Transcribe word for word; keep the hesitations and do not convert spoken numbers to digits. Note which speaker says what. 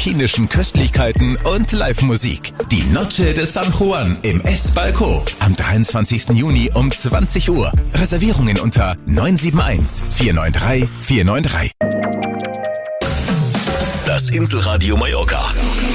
Speaker 1: mallorquinischen Köstlichkeiten und Live-Musik. Die Noche de San Juan im S-Balko am dreiundzwanzigsten Juni um zwanzig Uhr. Reservierungen unter neun sieben eins, vier neun drei, vier neun drei.
Speaker 2: Das Inselradio Mallorca.